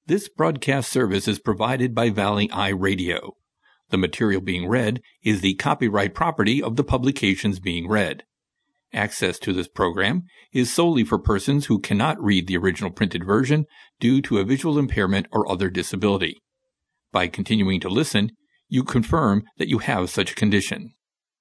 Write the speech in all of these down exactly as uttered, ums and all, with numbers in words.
This broadcast service is provided by Valley Eye Radio. The material being read is the copyright property of the publications being read. Access to this program is solely for persons who cannot read the original printed version due to a visual impairment or other disability. By continuing to listen, you confirm that you have such a condition.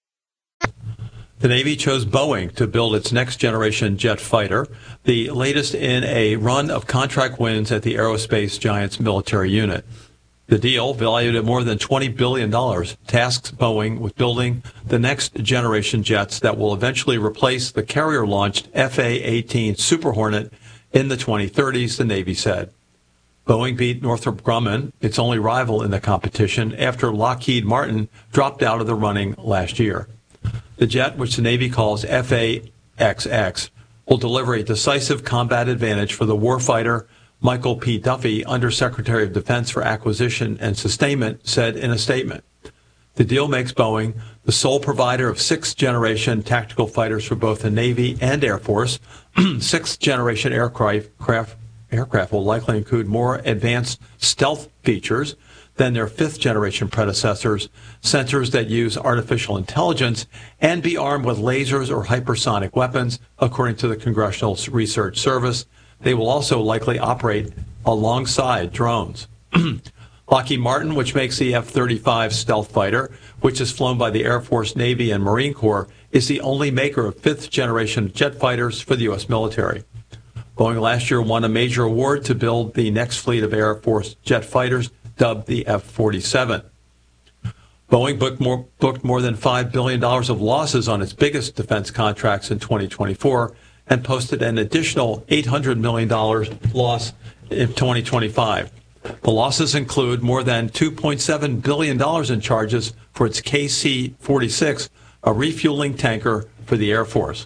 The Navy chose Boeing to build its next-generation jet fighter, the latest in a run of contract wins at the aerospace giant's military unit. The deal, valued at more than twenty billion dollars, tasks Boeing with building the next-generation jets that will eventually replace the carrier-launched F A eighteen Super Hornet in the twenty thirties, the Navy said. Boeing beat Northrop Grumman, its only rival in the competition, after Lockheed Martin dropped out of the running last year. The jet, which the Navy calls F A X X, will deliver a decisive combat advantage for the warfighter. Michael P. Duffy, Undersecretary of Defense for Acquisition and Sustainment, said in a statement. The deal makes Boeing the sole provider of sixth-generation tactical fighters for both the Navy and Air Force. Sixth-generation aircraft, craft, aircraft will likely include more advanced stealth features than their fifth-generation predecessors, sensors that use artificial intelligence, and be armed with lasers or hypersonic weapons, according to the Congressional Research Service. They will also likely operate alongside drones. Lockheed Martin, which makes the F thirty-five stealth fighter, which is flown by the Air Force, Navy, and Marine Corps, is the only maker of fifth-generation jet fighters for the U S military. Boeing last year won a major award to build the next fleet of Air Force jet fighters, dubbed the F forty-seven. Boeing booked more, booked more than five billion dollars of losses on its biggest defense contracts in twenty twenty-four and posted an additional eight hundred million dollars loss in twenty twenty-five. The losses include more than two point seven billion dollars in charges for its K C forty-six, a refueling tanker for the Air Force.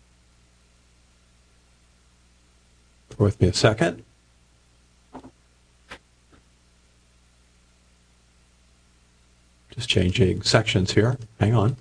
Bear with me a second. Just changing sections here. Hang on.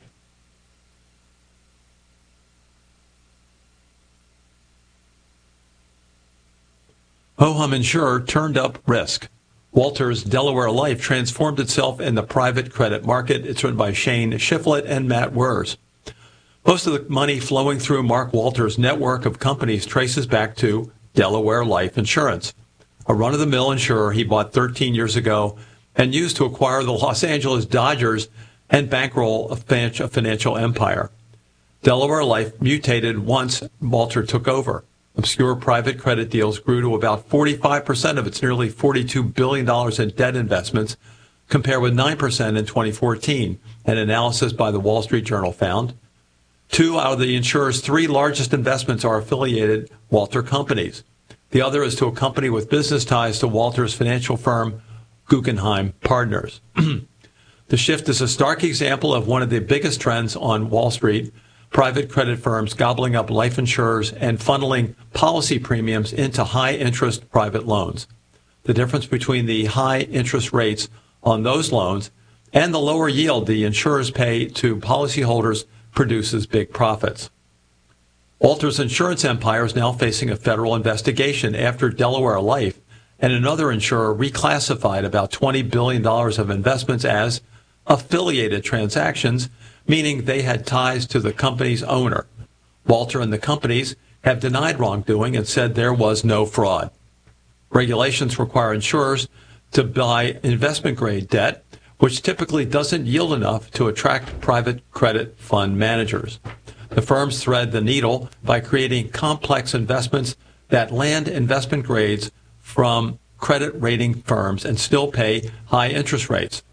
Ho-hum insurer turned up risk. Walters Delaware Life transformed itself in the private credit market. It's written by Shane Shiflett and Matt Wers. Most of the money flowing through Mark Walters' network of companies traces back to Delaware Life Insurance, a run-of-the-mill insurer he bought thirteen years ago and used to acquire the Los Angeles Dodgers and bankroll a financial empire. Delaware Life mutated once Walter took over. Obscure private credit deals grew to about forty-five percent of its nearly forty-two billion dollars in debt investments, compared with nine percent in twenty fourteen, an analysis by the Wall Street Journal found. Two out of the insurer's three largest investments are affiliated Walter companies. The other is to a company with business ties to Walter's financial firm, Guggenheim Partners. The shift is a stark example of one of the biggest trends on Wall Street, private credit firms gobbling up life insurers and funneling policy premiums into high-interest private loans. The difference between the high interest rates on those loans and the lower yield the insurers pay to policyholders produces big profits. Walter's insurance empire is now facing a federal investigation after Delaware Life and another insurer reclassified about twenty billion dollars of investments as affiliated transactions, meaning they had ties to the company's owner. Walter and the companies have denied wrongdoing and said there was no fraud. Regulations require insurers to buy investment-grade debt, which typically doesn't yield enough to attract private credit fund managers. The firms thread the needle by creating complex investments that land investment grades from credit rating firms and still pay high interest rates.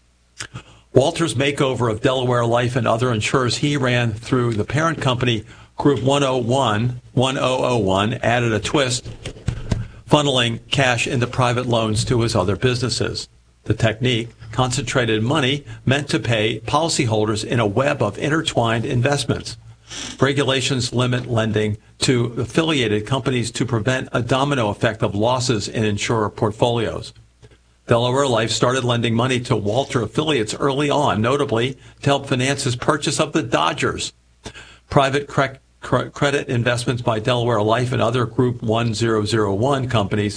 Walter's makeover of Delaware Life and other insurers he ran through the parent company, Group one oh one, one thousand one, added a twist, funneling cash into private loans to his other businesses. The technique, concentrated money meant to pay policyholders in a web of intertwined investments. Regulations limit lending to affiliated companies to prevent a domino effect of losses in insurer portfolios. Delaware Life started lending money to Walter affiliates early on, notably to help finance his purchase of the Dodgers. Private cre- cre- credit investments by Delaware Life and other Group one thousand one companies